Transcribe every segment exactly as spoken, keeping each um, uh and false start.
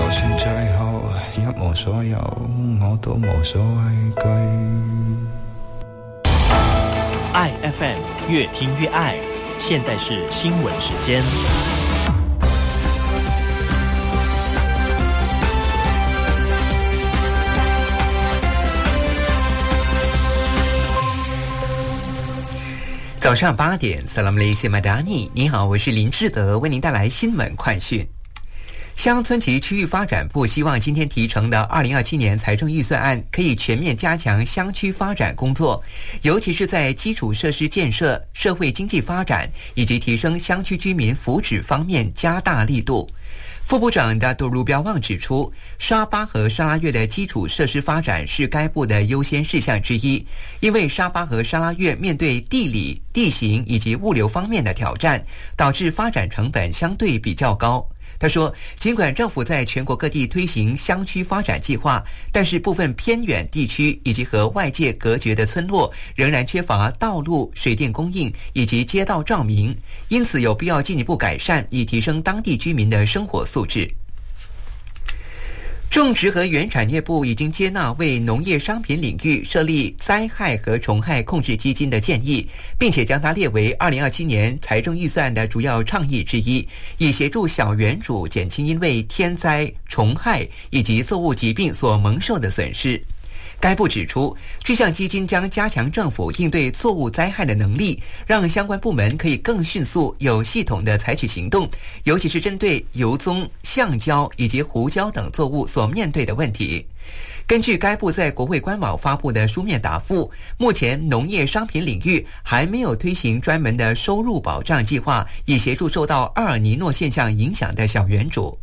算最後一無所有，我都無所畏懼。 愛 F M 越聽越愛，現在是新聞時間。 早上八点 Salam Malaysia Madani， 你好，我是林志德，为您带来新闻快讯。乡村及区域发展部希望今天提呈的二零二七年财政预算案可以全面加强乡区发展工作，尤其是在基础设施建设、社会经济发展以及提升乡区居民福祉方面加大力度。副部长达杜鲁标旺指出，沙巴和沙拉越的基础设施发展是该部的优先事项之一，因为沙巴和沙拉越面对地理、地形以及物流方面的挑战，导致发展成本相对比较高。他说，尽管政府在全国各地推行乡区发展计划，但是部分偏远地区以及和外界隔绝的村落仍然缺乏道路、水电供应以及街道照明，因此有必要进一步改善，以提升当地居民的生活素质。种植和原产业部已经接纳为农业商品领域设立灾害和虫害控制基金的建议，并且将它列为二零二七年财政预算的主要倡议之一，以协助小园主减轻因为天灾、虫害以及作物疾病所蒙受的损失。该部指出，这项基金将加强政府应对作物灾害的能力，让相关部门可以更迅速、有系统地采取行动，尤其是针对油棕、橡胶以及胡椒等作物所面对的问题。根据该部在国会官网发布的书面答复，目前农业商品领域还没有推行专门的收入保障计划，以协助受到厄尔尼诺现象影响的小园主。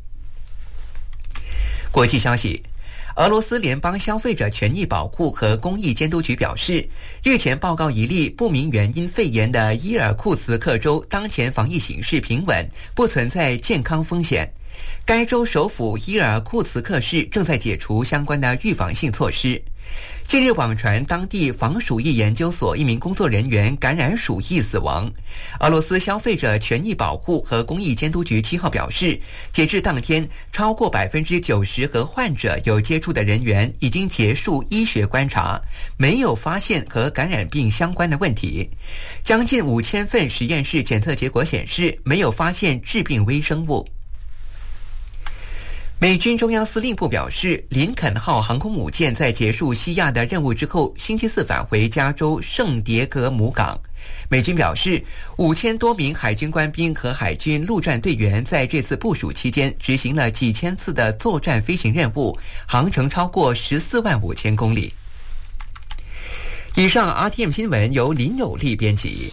国际消息，俄罗斯联邦消费者权益保护和公益监督局表示，日前报告一例不明原因肺炎的伊尔库茨克州当前防疫形势平稳，不存在健康风险。该州首府伊尔库茨克市正在解除相关的预防性措施。近日网传当地防鼠疫研究所一名工作人员感染鼠疫死亡。俄罗斯消费者权益保护和公益监督局七号表示，截至当天，超过百分之九十和患者有接触的人员已经结束医学观察，没有发现和感染病相关的问题。将近五千份实验室检测结果显示，没有发现致病微生物。美军中央司令部表示，林肯号航空母舰在结束西亚的任务之后，星期四返回加州圣迭格姆港。美军表示，五千多名海军官兵和海军陆战队员在这次部署期间执行了几千次的作战飞行任务，航程超过十四万五千公里。以上 R T M 新闻由林有利编辑。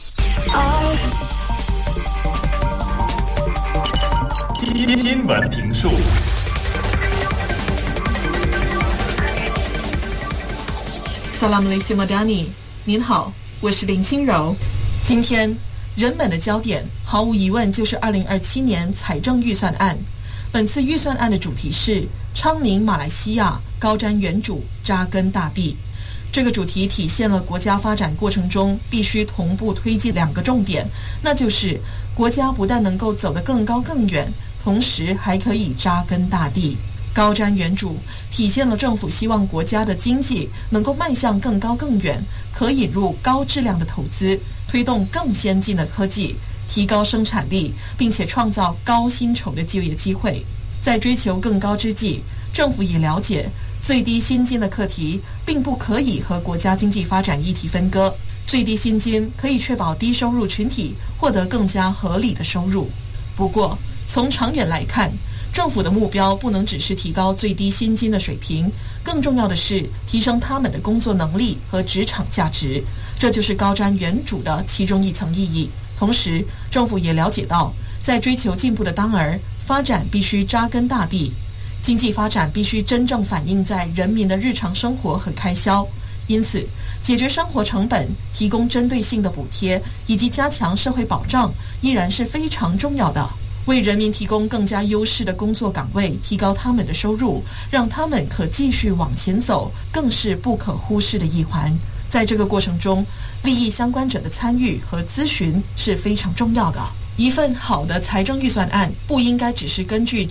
新闻评述。 Salam Malaysia Madani， 您好，我是林清柔。今天人们的焦点毫无疑问就是二零二七年财政预算案。本次预算案的主题是昌明马来西亚，高瞻远瞩，扎根大地。这个主题体现了国家发展过程中必须同步推进两个重点，那就是国家不但能够走得更高更远，同时还可以扎根大地。高瞻远瞩体现了政府希望国家的经济能够迈向更高更远，可引入高质量的投资，推动更先进的科技，提高生产力，并且创造高薪酬的就业机会。在追求更高之际，政府也了解最低薪金的课题并不可以和国家经济发展议题分割，最低薪金可以确保低收入群体获得更加合理的收入。不过从长远来看，政府的目标不能只是提高最低薪金的水平，更重要的是提升他们的工作能力和职场价值，这就是高瞻远瞩的其中一层意义。同时，政府也了解到，在追求进步的当儿，发展必须扎根大地，经济发展必须真正反映在人民的日常生活和开销。因此，解决生活成本、提供针对性的补贴以及加强社会保障依然是非常重要的。为人民提供更加优势的工作岗位，提高他们的收入，让他们可继续往前走，更是不可忽视的一环。在这个过程中，利益相关者的参与和咨询是非常重要的。一份好的财政预算案不应该只是根据